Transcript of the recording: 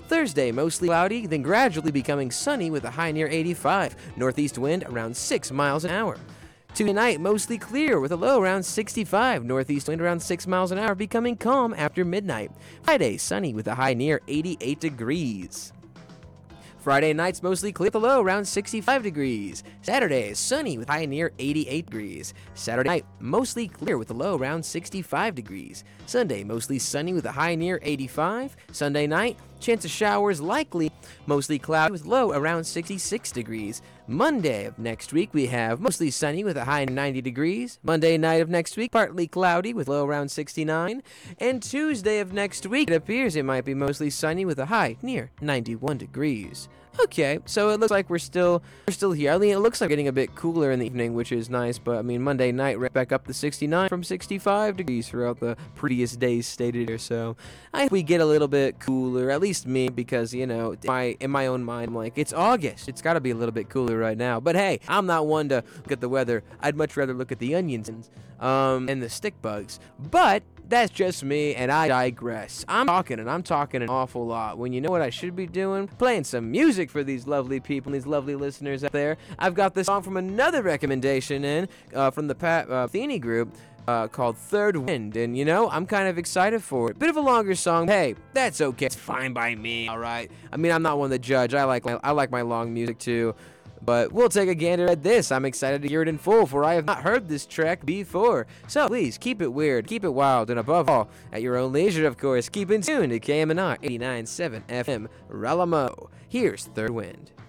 Thursday, mostly cloudy, then gradually becoming sunny with a high near 85. Northeast wind around 6 miles an hour. Tuesday night, mostly clear with a low around 65. Northeast wind around 6 miles an hour, becoming calm after midnight. Friday, sunny with a high near 88 degrees. Friday nights mostly clear with a low around 65 degrees. Saturday, sunny with high near 88 degrees. Saturday night, mostly clear with a low around 65 degrees. Sunday, mostly sunny with a high near 85. Sunday night, chance of showers likely, mostly cloudy with low around 66 degrees. Monday of next week, we have mostly sunny with a high 90 degrees. Monday night of next week, partly cloudy with low around 69. And Tuesday of next week, it appears it might be mostly sunny with a high near 91 degrees. Okay, so it looks like we're still here. I mean, it looks like getting a bit cooler in the evening, which is nice, but I mean, Monday night right back up to 69 from 65 degrees throughout the previous days stated here. So I hope we get a little bit cooler, at least me, because, you know, in my own mind, I'm like, it's August. It's got to be a little bit cooler right now. But hey, I'm not one to look at the weather. I'd much rather look at the onions and the stick bugs. But that's just me, and I digress. I'm talking an awful lot, when you know what I should be doing? Playing some music for these lovely people and these lovely listeners out there. I've got this song from another recommendation from the Pat Theny group called Third Wind, and you know, I'm kind of excited for it. Bit of a longer song. Hey, that's okay. It's fine by me, all right? I mean, I'm not one to judge. I like my long music too. But we'll take a gander at this. I'm excited to hear it in full, for I have not heard this track before. So please, keep it weird, keep it wild, and above all, at your own leisure, of course, keep in tune to KMNR 89.7 FM, Ralamo. Here's Third Wind.